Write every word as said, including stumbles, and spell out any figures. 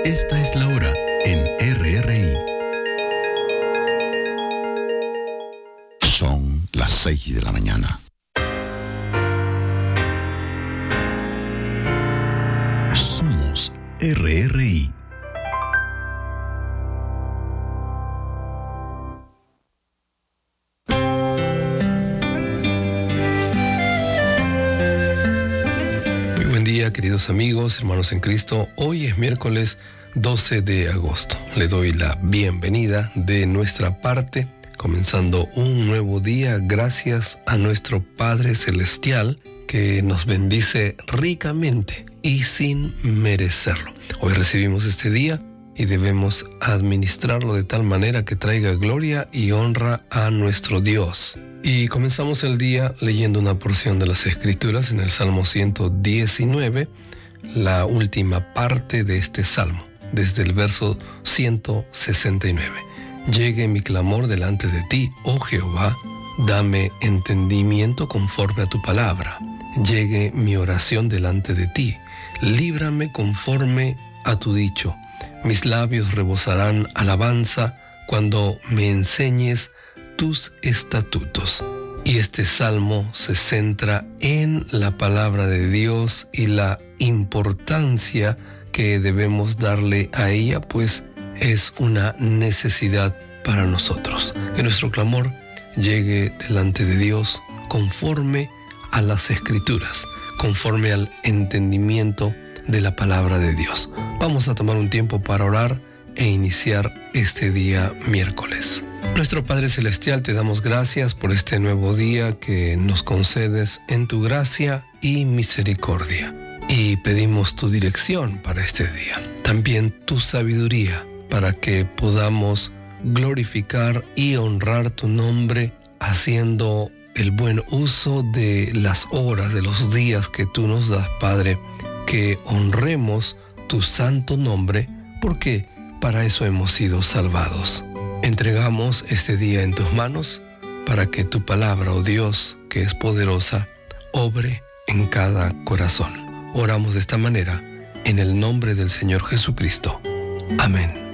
Esta es la hora en R R I. Son las seis de la mañana. Somos R R I. Muy buen día, queridos amigos, hermanos en Cristo. Hoy es miércoles doce de agosto. Le doy la bienvenida de nuestra parte, comenzando un nuevo día gracias a nuestro Padre Celestial que nos bendice ricamente y sin merecerlo. Hoy recibimos este día y debemos administrarlo de tal manera que traiga gloria y honra a nuestro Dios. Y comenzamos el día leyendo una porción de las Escrituras en el Salmo ciento diecinueve, la última parte de este Salmo, desde el verso ciento sesenta y nueve. Llegue mi clamor delante de ti, oh Jehová, dame entendimiento conforme a tu palabra. Llegue mi oración delante de ti, líbrame conforme a tu dicho. Mis labios rebosarán alabanza cuando me enseñes tus estatutos. Y este salmo se centra en la palabra de Dios y la importancia que debemos darle a ella, pues es una necesidad para nosotros. Que nuestro clamor llegue delante de Dios conforme a las Escrituras, conforme al entendimiento de la palabra de Dios. Vamos a tomar un tiempo para orar e iniciar este día miércoles. Nuestro Padre Celestial, te damos gracias por este nuevo día que nos concedes en tu gracia y misericordia. Y pedimos tu dirección para este día. También tu sabiduría para que podamos glorificar y honrar tu nombre haciendo el buen uso de las horas, de los días que tú nos das, Padre. Que honremos tu santo nombre porque para eso hemos sido salvados. Entregamos este día en tus manos para que tu palabra, oh Dios, que es poderosa, obre en cada corazón. Oramos de esta manera en el nombre del Señor Jesucristo. Amén.